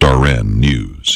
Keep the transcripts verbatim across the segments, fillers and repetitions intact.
R N News.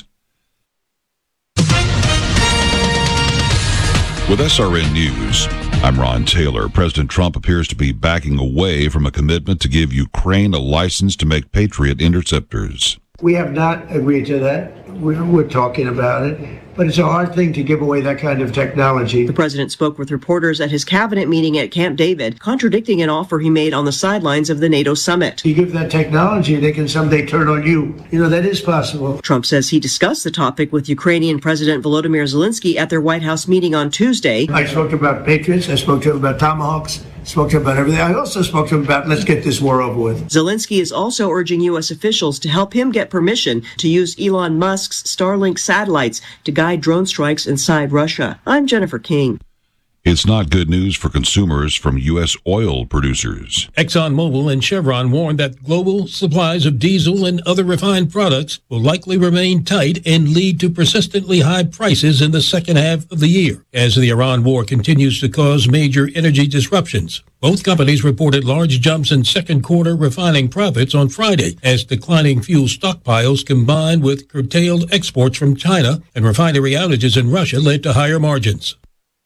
With S R N News, I'm Ron Taylor. President Trump appears to be backing away from a commitment to give Ukraine a license to make Patriot interceptors. We have not agreed to that. We're, we're talking about it, but it's a hard thing to give away that kind of technology. The president spoke with reporters at his cabinet meeting at Camp David, contradicting an offer he made on the sidelines of the NATO summit. You give that technology, they can someday turn on you. You know, that is possible. Trump says he discussed the topic with Ukrainian President Volodymyr Zelensky at their White House meeting on Tuesday. I spoke about Patriots. I spoke to him about Tomahawks. Spoke to him about everything. I also spoke to him about let's get this war over with. Zelensky is also urging U S officials to help him get permission to use Elon Musk's Starlink satellites to guide drone strikes inside Russia. I'm Jennifer King. It's not good news for consumers from U S oil producers. ExxonMobil and Chevron warned that global supplies of diesel and other refined products will likely remain tight and lead to persistently high prices in the second half of the year, as the Iran war continues to cause major energy disruptions. Both companies reported large jumps in second quarter refining profits on Friday as declining fuel stockpiles combined with curtailed exports from China and refinery outages in Russia led to higher margins.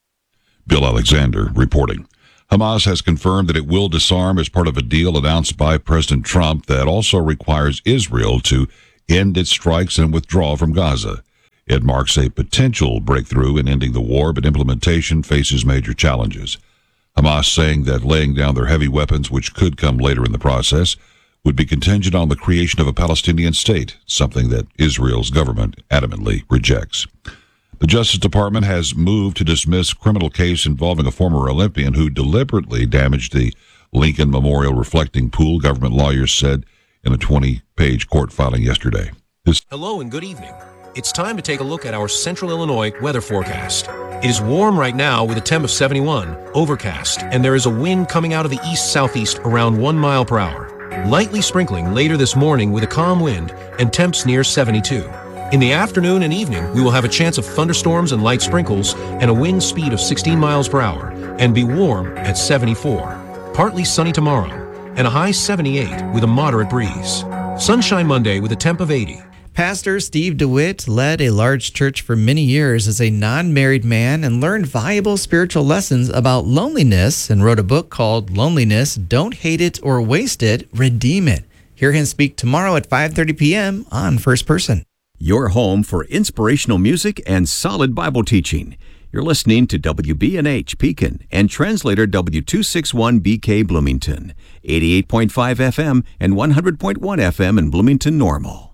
Bill Alexander reporting. Hamas has confirmed that it will disarm as part of a deal announced by President Trump that also requires Israel to end its strikes and withdraw from Gaza. It marks a potential breakthrough in ending the war, but implementation faces major challenges. Hamas saying that laying down their heavy weapons, which could come later in the process, would be contingent on the creation of a Palestinian state, something that Israel's government adamantly rejects. The Justice Department has moved to dismiss a criminal case involving a former Olympian who deliberately damaged the Lincoln Memorial reflecting pool, government lawyers said in a twenty-page court filing yesterday. This- Hello and good evening. It's time to take a look at our Central Illinois weather forecast. It is warm right now with a temp of seventy-one, overcast, and there is a wind coming out of the east-southeast around one mile per hour. Lightly sprinkling later this morning with a calm wind and temps near seventy-two. In the afternoon and evening, we will have a chance of thunderstorms and light sprinkles and a wind speed of sixteen miles per hour and be warm at seventy-four. Partly sunny tomorrow and a high seventy-eight with a moderate breeze. Sunshine Monday with a temp of eighty. Pastor Steve DeWitt led a large church for many years as a non-married man and learned valuable spiritual lessons about loneliness and wrote a book called Loneliness, Don't Hate It or Waste It, Redeem It. Hear him speak tomorrow at five thirty p.m. on First Person. Your home for inspirational music and solid Bible teaching. You're listening to W B N H Pekin and translator W two sixty-one B K Bloomington, eighty-eight point five F M and one hundred point one F M in Bloomington Normal.